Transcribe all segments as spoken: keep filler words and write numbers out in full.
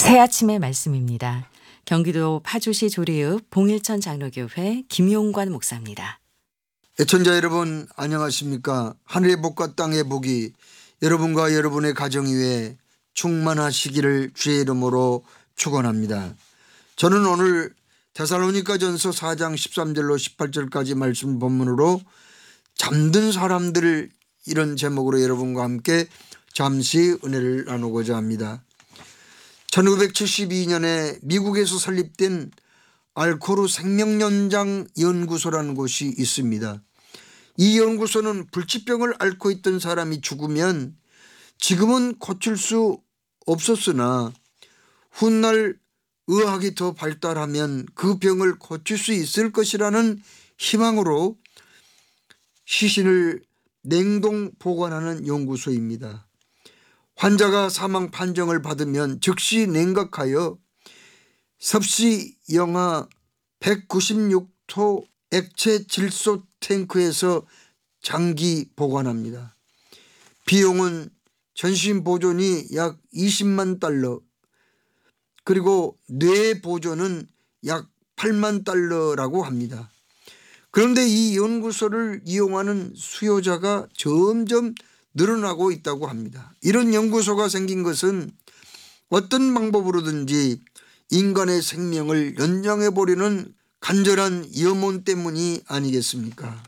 새 아침의 말씀입니다. 경기도 파주시 조리읍 봉일천 장로교회 김용관 목사입니다. 애청자 여러분 안녕하십니까? 하늘의 복과 땅의 복이 여러분과 여러분의 가정 위에 충만하시기를 주의 이름으로 축원합니다. 저는 오늘 데살로니가전서 사 장 십삼 절로 십팔 절까지 말씀 본문으로 잠든 사람들 이런 제목으로 여러분과 함께 잠시 은혜를 나누고자 합니다. 천구백칠십이 년에 미국에서 설립된 알코르 생명연장 연구소라는 곳이 있습니다. 이 연구소는 불치병을 앓고 있던 사람이 죽으면 지금은 고칠 수 없었으나 훗날 의학이 더 발달하면 그 병을 고칠 수 있을 것이라는 희망으로 시신을 냉동 보관하는 연구소입니다. 환자가 사망 판정을 받으면 즉시 냉각하여 섭씨 영하 백구십육 도 액체 질소 탱크에서 장기 보관합니다. 비용은 전신 보존이 약 이십만 달러 그리고 뇌 보존은 약 팔만 달러라고 합니다. 그런데 이 연구소를 이용하는 수요자가 점점 늘어나고 있다고 합니다. 이런 연구소가 생긴 것은 어떤 방법으로든지 인간의 생명을 연장해 보려는 간절한 염원 때문이 아니겠습니까?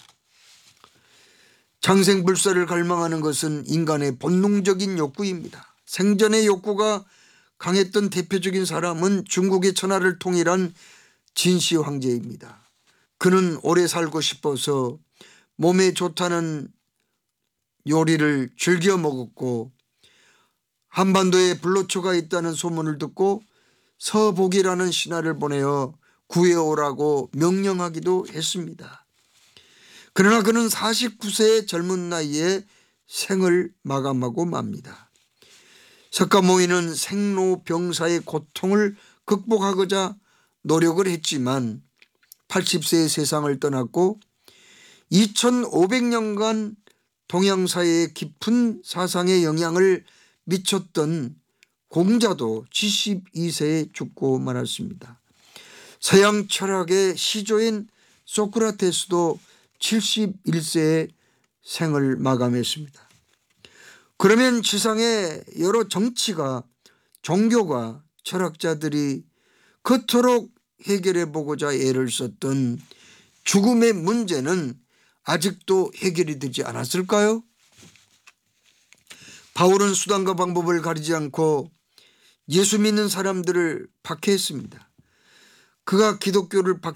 장생불사를 갈망하는 것은 인간의 본능적인 욕구입니다. 생존의 욕구가 강했던 대표적인 사람은 중국의 천하를 통일한 진시 황제입니다. 그는 오래 살고 싶어서 몸에 좋다는 요리를 즐겨 먹었고 한반도에 불로초가 있다는 소문을 듣고 서복이라는 신하를 보내어 구해오라고 명령하기도 했습니다. 그러나 그는 사십구 세의 젊은 나이에 생을 마감하고 맙니다. 석가모니는 생로병사의 고통을 극복하고자 노력을 했지만 팔십 세에 세상을 떠났고 이천오백 년간 동양사회의 깊은 사상에 영향을 미쳤던 공자도 칠십이 세에 죽고 말았습니다. 서양 철학의 시조인 소크라테스도 칠십일 세에 생을 마감했습니다. 그러면 지상의 여러 정치가 종교가 철학자들이 그토록 해결해 보고자 애를 썼던 죽음의 문제는 아직도 해결이 되지 않았을까요? 바울은 수단과 방법을 가리지 않고 예수 믿는 사람들을 박해했습니다. 그가 기독교를